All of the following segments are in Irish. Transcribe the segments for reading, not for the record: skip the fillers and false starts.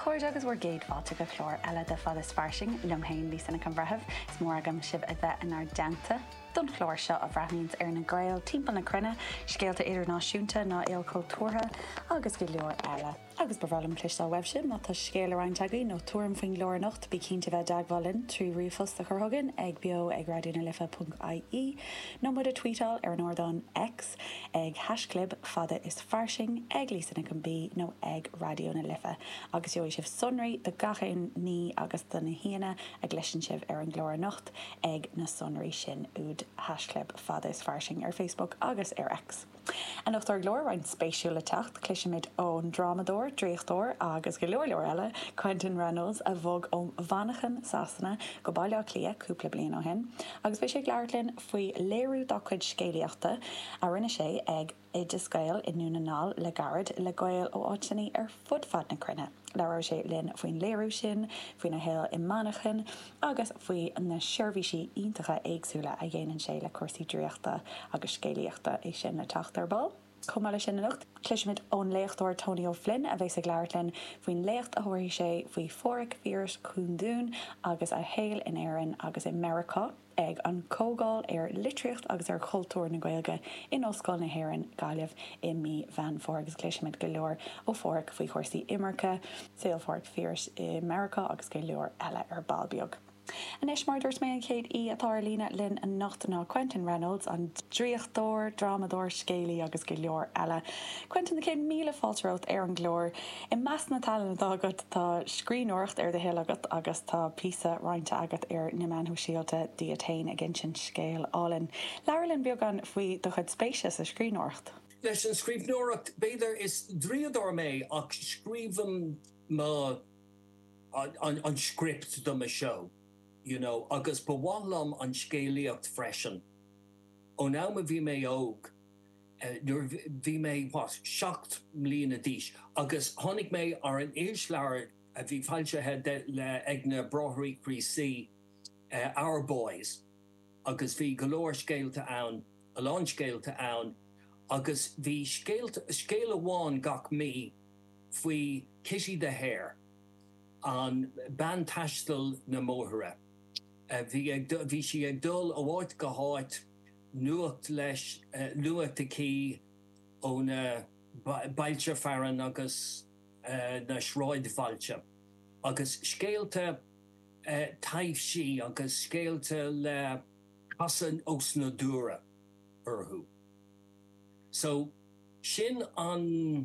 chuir agus bhar géad fáilte go chlór eile de fad is farsing lomhéin lísanna an bhrethebh is mór agam sibh a bheith in ar deanta. Don chlór seo a bhreithníns ar na gail timpeall na crunne, scéalta idirnáisiúnta ná éalcóiltúrtha agus go leor eile. Agus bhrálam cclistáil websin má tá scéal aráin tagaí nó túm faoin glóir nocht bí cinnte bheith dagháilinn trí riomhos a churthagan ag bio ag radionalifa.ie nó mud a tweetáil ar an ordáin X ag hasclub fada is farsing ag lísanna an bí nó ag radionalifa. Agus joo sibh sonraí do gachéin ní agus do na híana ag leisin sibh ar an glóir nocht ag na sonraí sin úd hasclub fada is farsing ar Facebook agus ar X. En nach glóir rein spéisiúla techt cluisiimiid ón dramadór, dréochttóir agus go leor eile Quentin Reynolds a bhog ó bhanachan Sasanna go bailile lia cúpla bliain ó hin. Agus bhí sé gglairlinn faoi léirú docuid scéalaíochta a rinne sé ag idir-scail in núnanáil le garad le gail ó áitinaí ar fudfad na crunne. Leir sé linn faoin léirú sin, faoin na héal i manachan, agus faoi na seirbhísí iontacha éagsúla a dhéanann sé le cuasaí dríochta agus scéalaíochta é sin na teachtar Comala sin na lucht, cluisiimiid ón léachtóir Tony O'Flynn a bheits a gglairlinn faoin léacht a thuirí sé faoi fóric víras cún dún agus a héal in éireann agus in America ag an cógáil ar litríocht agus ar cultúr na Gaeilge in Oscail na hÉireann Gaillimh i mí bhean fór agus cluisiimiid go leor ó fóric faoi chósaí Imirce, saol fóric víras i America agus go leor eile ar balbeag. An is mar dúirt mé an chéad atá lína linn an nachtaná Quentin Reynolds an dríochttóir, dramadóir, scéalaí agus go leor eile. Quentin na cé míle fáilteót ar an glór. I meas na talanna agat tá scríbhneoireacht ar de héal agat agus tá píosa roinnte agat ar na manthú síalta diatain a gin sin scéal álinn. Leirlinn beag an faoi do chud spéisias a scríbhneoireacht. Leis an scríbhneoireacht beidir is dríodóir mé ach scríbham má an script do my show. You know, agus bhhalam an scéalaíocht freisin. Ó ná ma bhí mé óg, bhí mé seacht mbliana díos, agus tháinig mé ar an éisleabhar a bhí fáilte le ag na Brotheraí Creasy Our Boys, agus bhí go leor scéalta ann, a lán scéalta ann, agus bhí scéal amháin gach mí faoi Kitty the Hare an ban taistil na móthra. Bhí si ag dul ó bháid go háit nuacht leis luacht a cí ó na bailte fearan agus na sráid fáilte. Agus scéalta taobh sí agus scéalta le casan os na dúra orthú. So sin an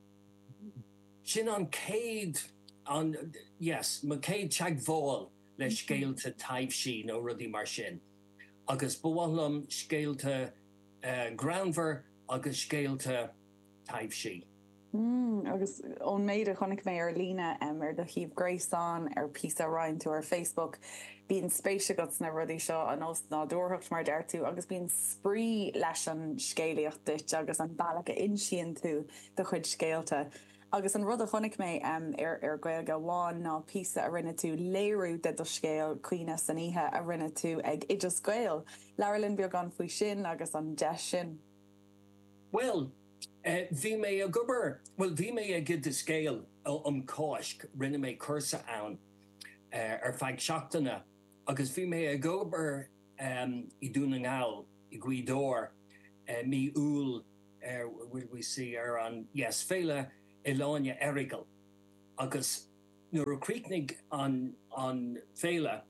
céad ma céad teagmháil le scéalta taobh sí nó rudí mar sin. Agus bhhalam scéalta groundver agus scéalta taobh sí. Agus ón méid a chonig mé ar lína ar do híomh gréasán ar písa roiinn tú ar Facebook bíon spéise gots na rudí seo an os ná dúrthacht mar deirtú agus bíon sprí leis an scéalaíocht duit agus an bailach a insíonn tú do chuid scéalta. Agus an rud a chonig mé ar Gaeilge bháin ná písa a rinne tú léirú de do scéal cuioine san ihe a rinne tú ag idir-scail. Leirlinn beag an faoi sin agus an de sin. Well, bhí mé a gobar, bhí mé a gid de scéal cáisc rinne mé cursa ann ar feadh seachtainna, agus bhí mé a gobar I dúna ngáil I gcuidóir mí úl we see ar an féile Eláine Erigel. Agus nuair a críicnig an féile,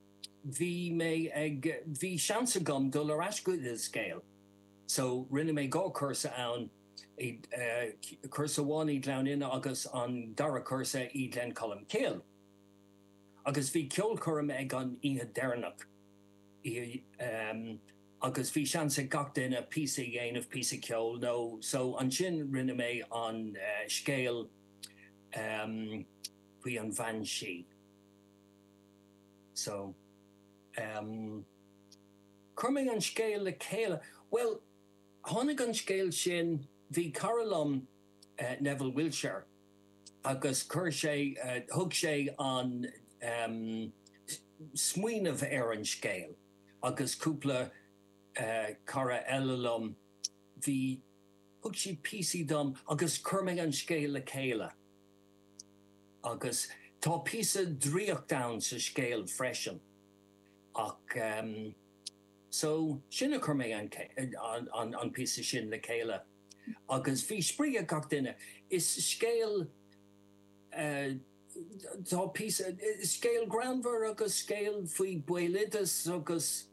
bhí seansa gom dul ar ascuid is scéal. So rinne mé gá cursa ann, cursa bháin iad lean ina agus an dara cursa iad len colm céal. Agus bhí ceol chuirm ag an ihe dearnach. Agus bhí seansa gach duine písa dhéanamh písa ceol nó, so an sin rinne mé an scéal faoi an bhain sí. So, chuirmé an scéal le céile. Well, tháinig an scéal sin bhí Carolam Neville Wiltshire agus chur sé, thug sé an smuoinemh ar an scéal agus cúpla cara eilelum hí thug si písí dom agus chuirmé an scéal le céile. Agus Tá písa dríoch down sa scéal freisin. Ach, so sinna chur mé an písa sin le chéile. Agus bhí spríoch gach duine. Is scéal tá písa scéal granmhar agus scéal faoi buailidas agus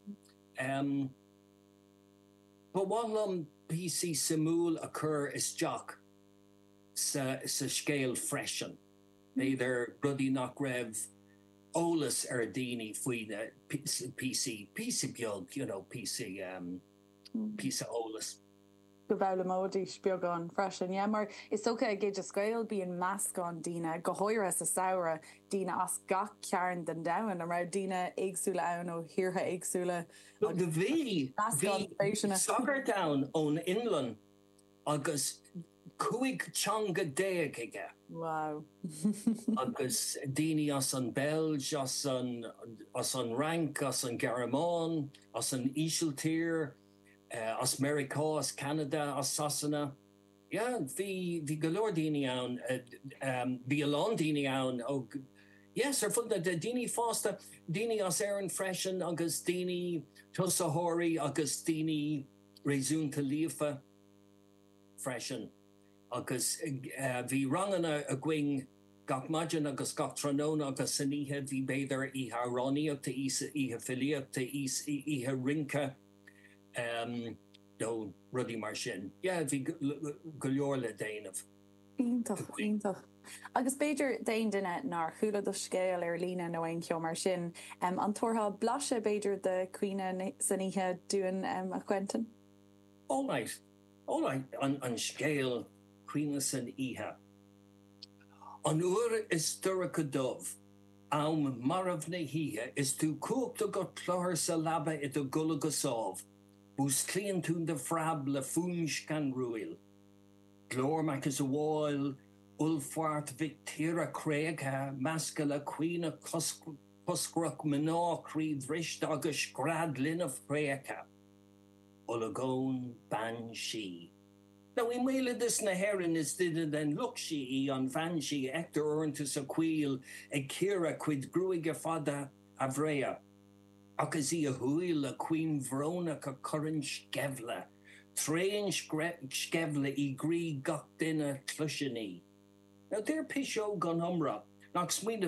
ba bhhainlam písaí samúl a chur is teach sa scéal freisin. Beidir rudí nach raibh ólas ar daoine faoi na PC beag, you know, PC ólas. Go bhla módís beag an freisin, yeah, mar is socha a géid a scoil bíon meascán dína go hóire sa saora dína as gach cearn den dain a ra dína éagsúla ann ó hiortha éagsúla. The bhí Soccer Town ón Inland agus cuaig teanga déag aige. Wow. Agus daoine as an Belge, as an Rank, as an Garamán, as an Isiltír, as America, as Canada, as Sassana. Yeah, the galore daoine ann, the alon daoine ann. Oh, yes, funda the daoine fásta, daoine as Aaron Freshen, agus daoine Tussahori, agus daoine Rezúnta Líofa Freshen. Agus bhí rangan a gwing gach maidin agus gach tróna agus saníthe bhí beidir ihe roníochta ihe filiíochta ihe rinca do rudí mar sin. Yeah, bhí go leor le déanamh. Ítach. Agus beidir daon duine nar chuúla do scéal ar lína nó aon ceol mar sin, an tuairtha blaise beidir de cuioine saníthe dúin a chuentan? All right, an scéal cuioine san ihe. An uair is dúracha dubh, am marmh na híthe is tú cúpta go chlár sa labba I do gula go sábh, bús clíonn tún de frab le fúns gan rúil. Glór mac is a bháil, ulfart Victíra Craigha, masca le cuioine coscrach mná críd rist agus grad linn of Craigha. Olagón ban si. Now, in mele this na herin is did then look she on van she Hector orntus a queel a kira quid gruige fada avrea. Akazi a huil a queen Verona ka current skevla. Train skevla I gri got dinner clushini. Now there pisho gon umra. Knock smeen